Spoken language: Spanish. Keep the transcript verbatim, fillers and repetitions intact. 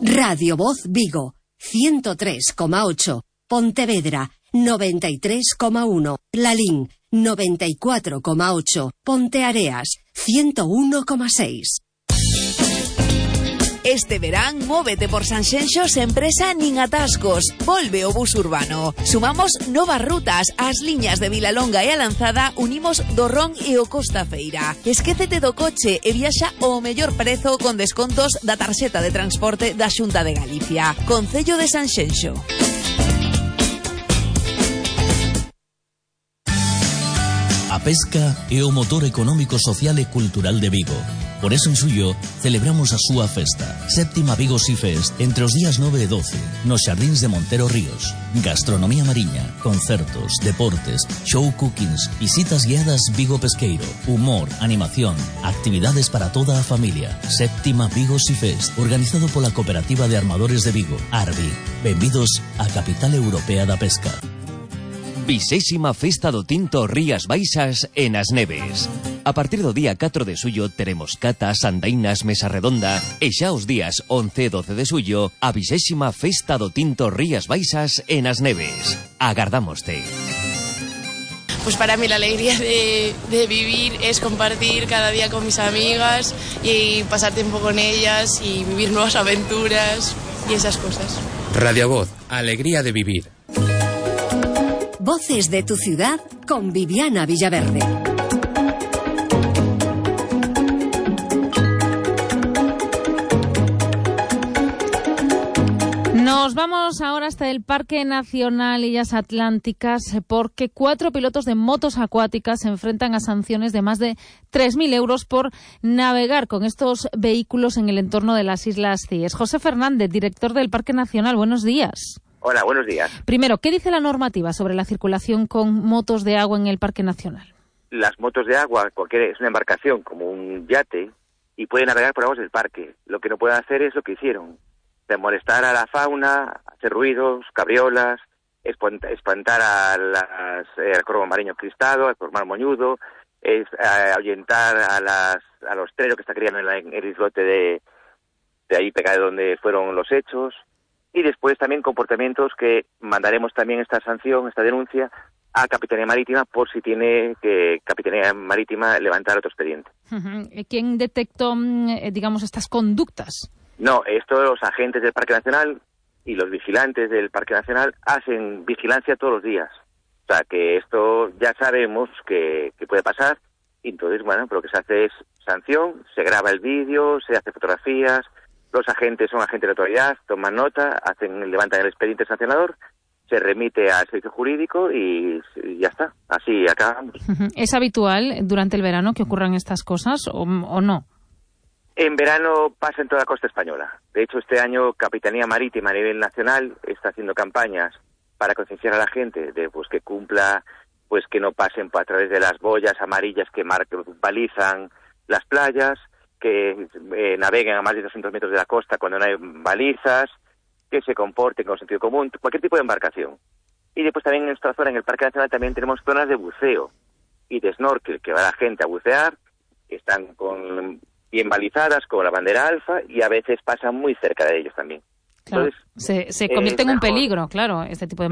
Radio Voz Vigo, ciento tres coma ocho. Pontevedra, noventa y tres coma uno. Lalín, noventa y cuatro coma ocho. Ponteareas, ciento uno coma seis. Este verán, móvete por Sanxenxo sen presa nin atascos. Volve o bus urbano. Sumamos novas rutas. As liñas de Vilalonga e a Lanzada unimos do Ron e o Costa Feira. Esquécete do coche e viaxa ao mellor prezo con descontos da tarxeta de transporte da Xunta de Galicia. Concello de Sanxenxo. A pesca é o motor económico, social e cultural de Vigo. Por eso en suyo celebramos a súa festa, Séptima Vigo Sea Fest, entre os días nove e doce, nos xardíns de Montero Ríos. Gastronomía mariña, concertos, deportes, show cookings, visitas guiadas Vigo Pesqueiro, humor, animación, actividades para toda a familia. Séptima Vigo Sea Fest, organizado pola Cooperativa de Armadores de Vigo, Arbi. Benvidos á capital europea da pesca. Vixésima Festa do Tinto Rías Baixas en As Neves. A partir do día catro de suyo teremos catas, andainas, mesa redonda e xa os días once e doce de suyo a vixésima Festa do Tinto Rías Baixas en As Neves. Agardámoste. Pues para mí la alegría de, de vivir es compartir cada día con mis amigas y pasar tiempo con ellas y vivir nuevas aventuras y esas cosas. Radio Voz, alegría de vivir. Voces de tu ciudad con Viviana Villaverde. Nos vamos ahora hasta el Parque Nacional Illas Atlánticas porque cuatro pilotos de motos acuáticas se enfrentan a sanciones de más de tres mil euros por navegar con estos vehículos en el entorno de las Islas Cíes. José Fernández, director del Parque Nacional, buenos días. Hola, buenos días. Primero, ¿qué dice la normativa sobre la circulación con motos de agua en el Parque Nacional? Las motos de agua, cualquier es una embarcación como un yate y pueden navegar por aguas del parque. Lo que no pueden hacer es lo que hicieron, de molestar a la fauna, hacer ruidos, cabriolas, espantar a las, eh, al corvo marino cristado, al cormar moñudo, es, eh, ahuyentar a, las, a los treros que está criando en, la, en el islote de, de ahí pegado donde fueron los hechos. Y después también comportamientos que mandaremos también esta sanción, esta denuncia, a Capitanía Marítima por si tiene que Capitanía Marítima levantar otro expediente. Uh-huh. ¿Quién detectó, digamos, estas conductas? No, esto los agentes del Parque Nacional y los vigilantes del Parque Nacional hacen vigilancia todos los días. O sea, que esto ya sabemos que, que puede pasar. Y entonces, bueno, lo que se hace es sanción, se graba el vídeo, se hace fotografías. Los agentes son agentes de autoridad, toman nota, hacen, levantan el expediente sancionador, se remite al servicio jurídico y, y ya está. Así acabamos. ¿Es habitual durante el verano que ocurran estas cosas o, o no? En verano pasa en toda la costa española. De hecho, este año Capitanía Marítima a nivel nacional está haciendo campañas para concienciar a la gente de pues que cumpla, pues que no pasen a través de las boyas amarillas que marcan, balizan las playas, que eh, naveguen a más de doscientos metros de la costa cuando no hay balizas, que se comporten con sentido común, cualquier tipo de embarcación. Y después también en nuestra zona, en el Parque Nacional, también tenemos zonas de buceo y de snorkel, que va la gente a bucear, que están con, bien balizadas, con la bandera alfa, y a veces pasan muy cerca de ellos también. Claro, Entonces, se, se convierte en un peligro, claro, este tipo de